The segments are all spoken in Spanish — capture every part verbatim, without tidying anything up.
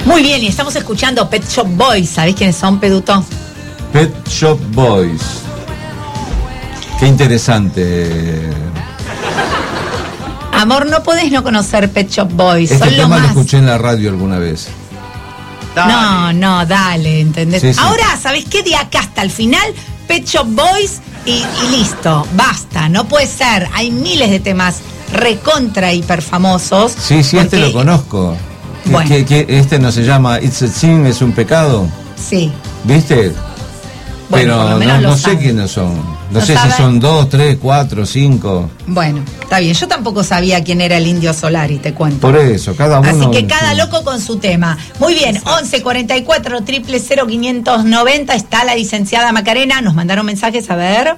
Muy bien, y estamos escuchando Pet Shop Boys. ¿Sabés quiénes son, Peduto? Pet Shop Boys. Qué interesante. Amor, no podés no conocer Pet Shop Boys. Este son lo tema más... lo escuché en la radio alguna vez. Dale. No, no, dale, ¿entendés? Sí, sí. Ahora, ¿sabés qué? De acá hasta el final, Pet Shop Boys y, y listo, basta, no puede ser. Hay miles de temas recontra hiper famosos. Sí, sí, porque... este lo conozco. Bueno. ¿Qué, qué, este no se llama It's a Sin, es un pecado? Sí. ¿Viste? Bueno, pero no, no sé quiénes son. No, no sé sabe. si son dos, tres, cuatro, cinco. Bueno, está bien. Yo tampoco sabía quién era el Indio Solari, te cuento. Por eso, cada uno. Así que cada loco con su tema. Muy bien, once cuarenta y cuatro, triple cero, quinientos noventa. Está la licenciada Macarena. Nos mandaron mensajes, a ver.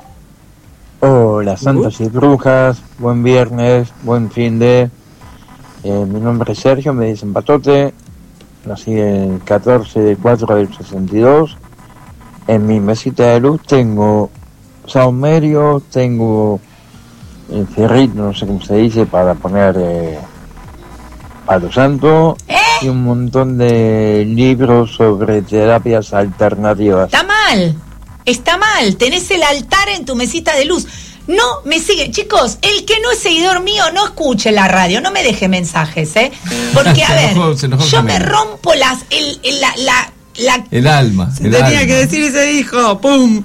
Hola, santos uh. y brujas. Buen viernes, buen fin de. Eh, mi nombre es Sergio, me dicen Patote. Nací el catorce de cuatro del sesenta y dos. En mi mesita de luz tengo saumerio, tengo el ferrito, no sé cómo se dice, para poner eh, palo santo, ¿Eh? y un montón de libros sobre terapias alternativas. Está mal, está mal, tenés el altar en tu mesita de luz. No me sigue, chicos, el que no es seguidor mío no escuche la radio, no me deje mensajes, ¿eh? Porque, a ver, enojó, yo me rompo las, el, el, la, la La, el alma. Se el tenía alma. que decir y se dijo, ¡pum!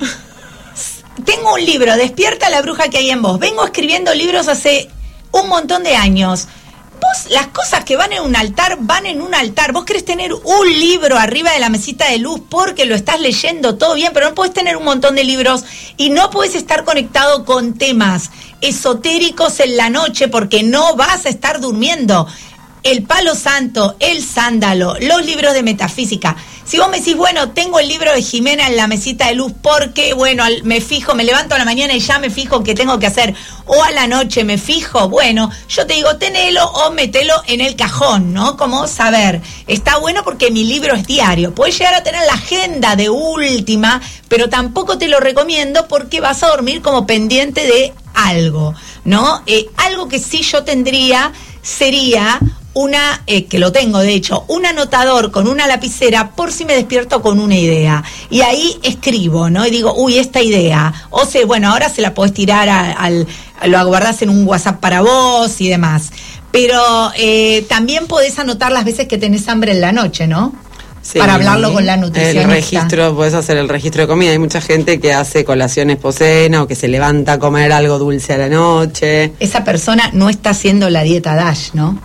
Tengo un libro, Despierta la bruja que hay en vos. Vengo escribiendo libros hace un montón de años. Vos, las cosas que van en un altar, van en un altar. Vos querés tener un libro arriba de la mesita de luz porque lo estás leyendo, todo bien, pero no podés tener un montón de libros y no podés estar conectado con temas esotéricos en la noche porque no vas a estar durmiendo. El palo santo, el sándalo, los libros de metafísica. Si vos me decís, bueno, tengo el libro de Jimena en la mesita de luz porque, bueno, me fijo, me levanto a la mañana y ya me fijo qué tengo que hacer, o a la noche me fijo, bueno, yo te digo, tenelo o metelo en el cajón, ¿no? Como saber, está bueno porque mi libro es diario. Podés llegar a tener la agenda de última, pero tampoco te lo recomiendo porque vas a dormir como pendiente de algo, ¿no? Eh, algo que sí yo tendría sería... una, eh, que lo tengo de hecho, un anotador con una lapicera por si me despierto con una idea. Y ahí escribo, ¿no? Y digo, uy, esta idea. O sea, bueno, ahora se la podés tirar a, al, a, lo guardás en un WhatsApp para vos y demás. Pero eh, también podés anotar las veces que tenés hambre en la noche, ¿no? Sí, para hablarlo con la nutricionista. El registro, podés hacer el registro de comida. Hay mucha gente que hace colaciones poscena o que se levanta a comer algo dulce a la noche. Esa persona no está haciendo la dieta DASH, ¿no?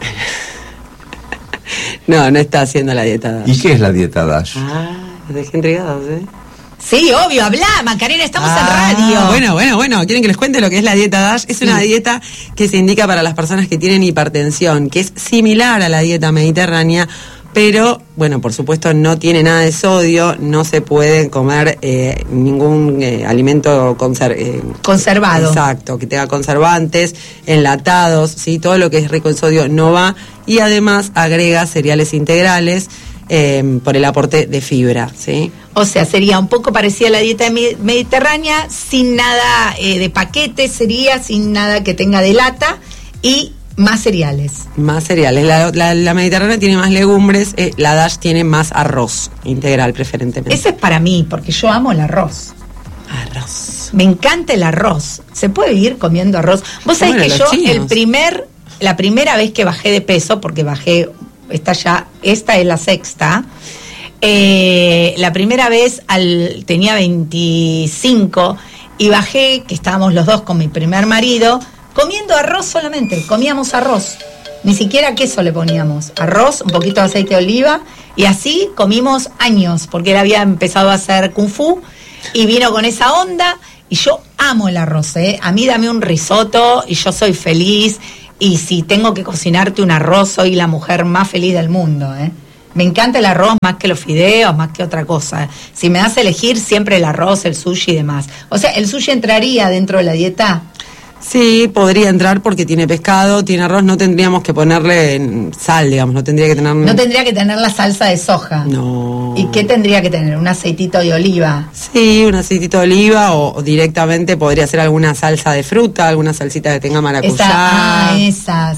No, no está haciendo la dieta DASH. ¿Y qué es la dieta DASH? Ah, los dejé intrigados, ¿eh? Sí, obvio, hablá, Macarena, estamos ah, en radio. Bueno, bueno, bueno, ¿quieren que les cuente lo que es la dieta DASH? Es sí. una dieta que se indica para las personas que tienen hipertensión, que es similar a la dieta mediterránea, pero, bueno, por supuesto no tiene nada de sodio, no se puede comer eh, ningún eh, alimento conser eh, conservado. Exacto, que tenga conservantes, enlatados, ¿sí? Todo lo que es rico en sodio no va, y además agrega cereales integrales eh, por el aporte de fibra, ¿sí? O sea, sería un poco parecida a la dieta mediterránea, sin nada eh, de paquete, sería sin nada que tenga de lata y... más cereales. Más cereales. La, la, la mediterránea tiene más legumbres, eh, la DASH tiene más arroz integral preferentemente. Ese es para mí, porque yo amo el arroz. Arroz. Me encanta el arroz. ¿Se puede vivir comiendo arroz? Vos sabés bueno, que yo chinos. el primer, la primera vez que bajé de peso, porque bajé, esta ya, esta es la sexta, eh, la primera vez al, tenía veinticinco y bajé, que estábamos los dos con mi primer marido, comiendo arroz solamente, comíamos arroz, ni siquiera queso le poníamos, arroz, un poquito de aceite de oliva, y así comimos años, porque él había empezado a hacer kung fu, y vino con esa onda, y yo amo el arroz, ¿eh? A mí dame un risotto, y yo soy feliz, y si tengo que cocinarte un arroz, soy la mujer más feliz del mundo, ¿eh? Me encanta el arroz más que los fideos, más que otra cosa. Si me das a elegir, siempre el arroz, el sushi y demás. O sea, ¿el sushi entraría dentro de la dieta? Sí, podría entrar porque tiene pescado, tiene arroz, no tendríamos que ponerle sal, digamos, no tendría que tener... No tendría que tener la salsa de soja. No. ¿Y qué tendría que tener? ¿Un aceitito de oliva? Sí, un aceitito de oliva o, o directamente podría ser alguna salsa de fruta, alguna salsita que tenga maracuyá. Esa, ah, esas.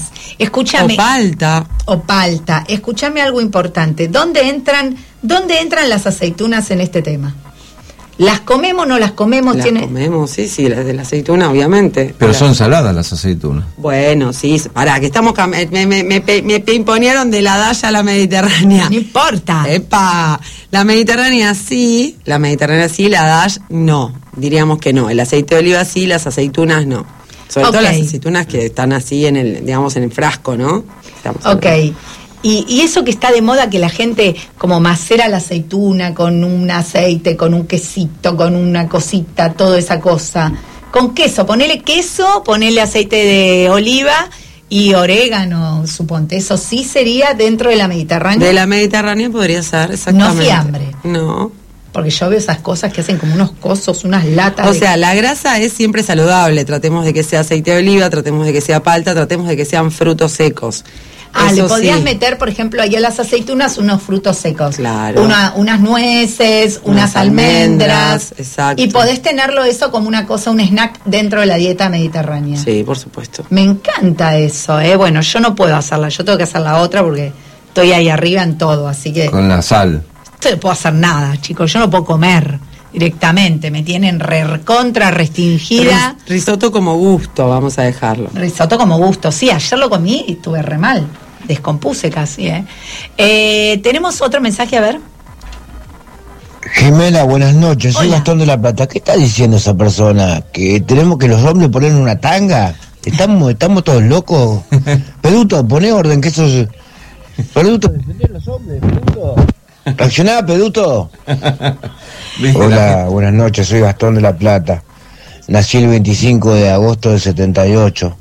Escúchame. O palta. O palta. Escúchame algo importante. ¿Dónde entran, dónde entran las aceitunas en este tema? ¿Las comemos o no las comemos? Las ¿Tiene... comemos, sí, sí, las de la aceituna, obviamente. Pero las... son saladas las aceitunas. Bueno, sí, pará, que estamos... Cam... Me, me, me, me, me imponieron de la Daya a la Mediterránea. No importa. Epa, la Mediterránea sí, la Mediterránea sí, la Dash no, diríamos que no. El aceite de oliva sí, las aceitunas no. Sobre okay. todo las aceitunas que están así en el, digamos, en el frasco, ¿no? Estamos ok. Y, y eso que está de moda, que la gente como macera la aceituna con un aceite, con un quesito, con una cosita, toda esa cosa. Con queso, ponele queso, ponele aceite de oliva y orégano, suponte. Eso sí sería dentro de la Mediterránea. De la Mediterránea podría ser, exactamente. No fiambre. No. Porque yo veo esas cosas que hacen como unos cosos, unas latas. O de... sea, la grasa es siempre saludable. Tratemos de que sea aceite de oliva, tratemos de que sea palta, tratemos de que sean frutos secos. Ah, eso le podrías sí. meter, por ejemplo, ahí a las aceitunas unos frutos secos. Claro. Una, unas nueces, unas, Unas almendras. almendras, exacto. Y podés tenerlo eso como una cosa, un snack dentro de la dieta mediterránea. Sí, por supuesto. Me encanta eso, ¿eh? Bueno, yo no puedo hacerla, yo tengo que hacer la otra porque estoy ahí arriba en todo, así que... Con la sal. Yo no puedo hacer nada, chicos, yo no puedo comer directamente, me tienen re contra restringida. Ris- risotto como gusto, vamos a dejarlo. Risotto como gusto, sí, ayer lo comí y estuve re mal, descompuse casi, ¿eh? Eh, tenemos otro mensaje, a ver. Jimena, buenas noches, soy Hola. Gastón de la Plata. ¿Qué está diciendo esa persona? ¿Que tenemos que los hombres poner una tanga? ¿Estamos, estamos todos locos? Peduto, poné orden, que eso es... Peduto, defender a los hombres, Peduto. ¿Reaccioná, Peduto? Hola, buenas noches, soy Gastón de la Plata. Nací el veinticinco de agosto del setenta y ocho.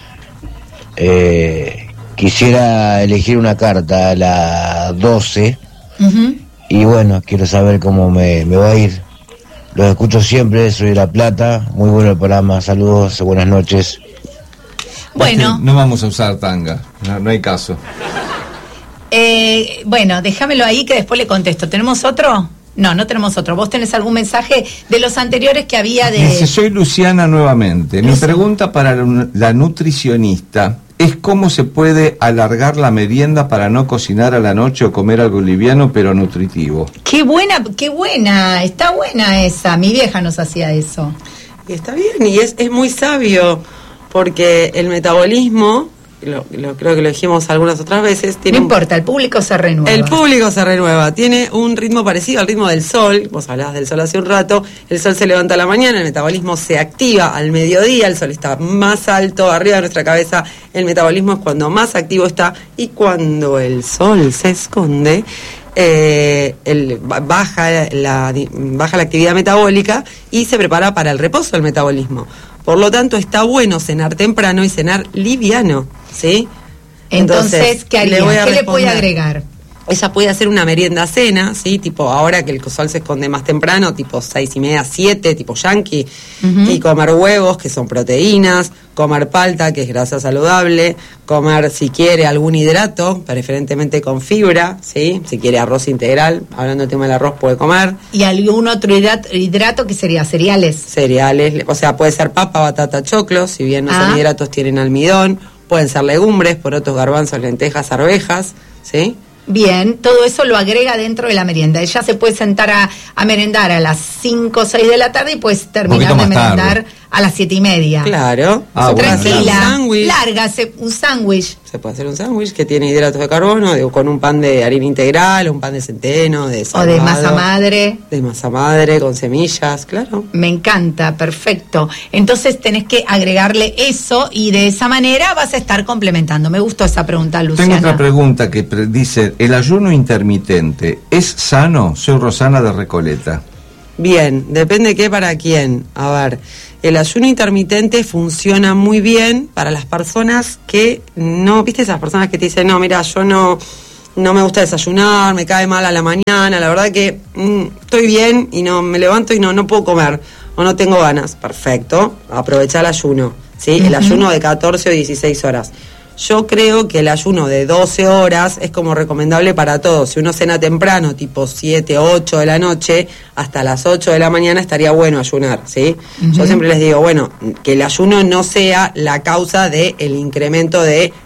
Eh, quisiera elegir una carta a la doce. Uh-huh. Y bueno, quiero saber cómo me, me va a ir. Los escucho siempre, soy de La Plata. Muy bueno el programa, saludos, buenas noches. Bueno. No vamos a usar tanga, no, no hay caso. Eh, bueno, déjamelo ahí que después le contesto. ¿Tenemos otro? No, no tenemos otro. ¿Vos tenés algún mensaje de los anteriores que había de...? Dice, soy Luciana nuevamente. Mi pregunta para la nutricionista es cómo se puede alargar la merienda para no cocinar a la noche o comer algo liviano pero nutritivo. Qué buena, qué buena, está buena esa. Mi vieja nos hacía eso. Y está bien, y es, es muy sabio, porque el metabolismo, lo, lo creo que lo dijimos algunas otras veces, tiene No un- importa, el público se renueva. el público se renueva, tiene un ritmo parecido al ritmo del sol. Vos hablabas del sol hace un rato. El sol se levanta a la mañana, el metabolismo se activa al mediodía, el sol está más alto arriba de nuestra cabeza, el metabolismo es cuando más activo está, y cuando el sol se esconde, eh, el, ba- baja, la, di- baja la actividad metabólica y se prepara para el reposo el metabolismo. Por lo tanto, está bueno cenar temprano y cenar liviano, ¿sí? Entonces, ¿qué haría? voy a ¿Qué le puede responder. agregar? Ella puede hacer una merienda cena, ¿sí? Tipo ahora que el sol se esconde más temprano, tipo seis y media, siete, tipo yankee, Ujú. y comer huevos, que son proteínas, comer palta, que es grasa saludable, comer, si quiere, algún hidrato, preferentemente con fibra, ¿sí? Si quiere arroz integral, hablando del tema del arroz, puede comer ¿Y algún otro hidrato, hidrato que sería? ¿Cereales? cereales, o sea, puede ser papa, batata, choclo, si bien no Ah. son hidratos, tienen almidón, pueden ser legumbres, porotos, garbanzos, lentejas, arvejas, ¿sí? Bien, todo eso lo agrega dentro de la merienda. Ella se puede sentar a, a merendar a las cinco o seis de la tarde y puedes terminar poquito de más merendar tarde. a las siete y media. Claro. Ah, Se puede bueno, hacer un Tranquila, sándwich. larga, se- un sándwich. Se puede hacer un sándwich que tiene hidratos de carbono, digo, con un pan de harina integral, un pan de centeno, de O de salvado, masa madre. de masa madre, con semillas, claro. Me encanta, perfecto. Entonces tenés que agregarle eso y de esa manera vas a estar complementando. Me gustó esa pregunta, Luciana. Tengo otra pregunta que pre- dice, ¿el ayuno intermitente es sano? Soy Rosana de Recoleta. Bien, depende qué para quién. A ver, el ayuno intermitente funciona muy bien para las personas que no, ¿viste esas personas que te dicen, no, mira, yo no, no me gusta desayunar, me cae mal a la mañana, la verdad que mm, estoy bien y no me levanto y no, no puedo comer o no tengo ganas? Perfecto, aprovecha el ayuno, ¿sí? El Ujú. ayuno de catorce o dieciséis horas. Yo creo que el ayuno de doce horas es como recomendable para todos. Si uno cena temprano, tipo siete, ocho de la noche, hasta las ocho de la mañana estaría bueno ayunar, ¿sí? Ujú. Yo siempre les digo, bueno, que el ayuno no sea la causa del incremento de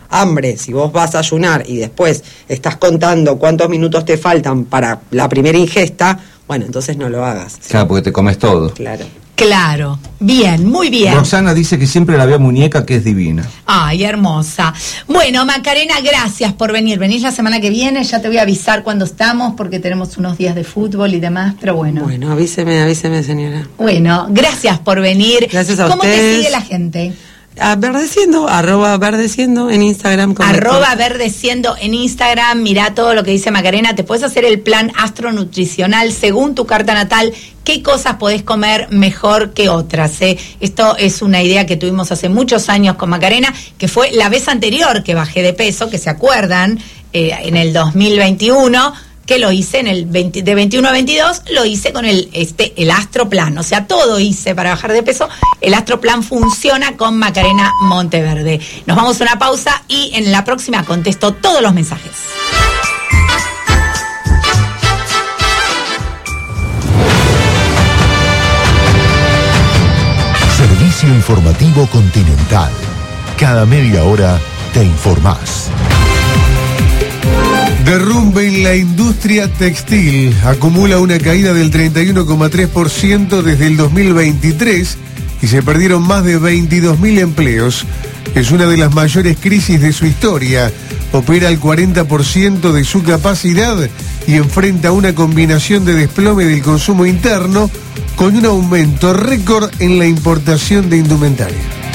hambre, si vos vas a ayunar y después estás contando cuántos minutos te faltan para la primera ingesta, bueno, entonces no lo hagas. Claro, porque te comes todo. Claro. Claro, bien, muy bien. Roxana dice que siempre la ve a Muñeca, que es divina. Ay, hermosa. Bueno, Macarena, gracias por venir. Venís la semana que viene, ya te voy a avisar cuando estamos, porque tenemos unos días de fútbol y demás, pero bueno. Bueno, avíseme, avíseme, señora. Bueno, gracias por venir. Gracias a ¿Cómo ustedes. te sigue la gente? A Verdeciendo, arroba Verdeciendo en Instagram. Arroba Verdeciendo en Instagram. Mirá todo lo que dice Macarena. Te puedes hacer el plan astronutricional según tu carta natal. ¿Qué cosas podés comer mejor que otras? ¿eh? Esto es una idea que tuvimos hace muchos años con Macarena, que fue la vez anterior que bajé de peso, que se acuerdan, eh, en el dos mil veintiuno, que lo hice en el veinte, de veintiuno a veintidós, lo hice con el este el Astroplan, o sea, todo hice para bajar de peso. El Astroplan funciona con Macarena Monteverde. Nos vamos a una pausa y en la próxima contesto todos los mensajes. Servicio informativo Continental. Cada media hora te informás. Derrumbe en la industria textil. Acumula una caída del treinta y uno coma tres por ciento desde el dos mil veintitrés y se perdieron más de veintidós mil empleos. Es una de las mayores crisis de su historia. Opera al cuarenta por ciento de su capacidad y enfrenta una combinación de desplome del consumo interno con un aumento récord en la importación de indumentaria.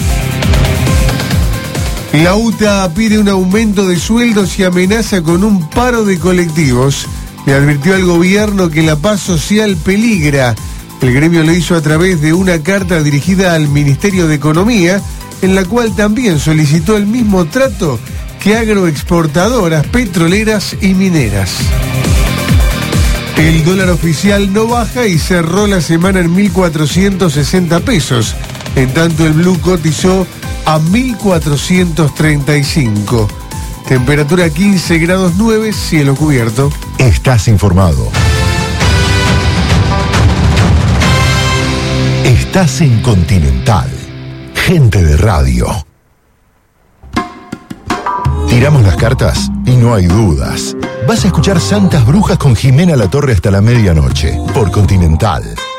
La U T A pide un aumento de sueldos y amenaza con un paro de colectivos. Le advirtió al gobierno que la paz social peligra. El gremio lo hizo a través de una carta dirigida al Ministerio de Economía, en la cual también solicitó el mismo trato que agroexportadoras, petroleras y mineras. El dólar oficial no baja y cerró la semana en mil cuatrocientos sesenta pesos. En tanto, el blue cotizó a mil cuatrocientos treinta y cinco. Temperatura quince grados nueve, cielo cubierto. Estás informado. Estás en Continental. Gente de radio. Tiramos las cartas y no hay dudas. Vas a escuchar Santas Brujas con Jimena Latorre hasta la medianoche por Continental.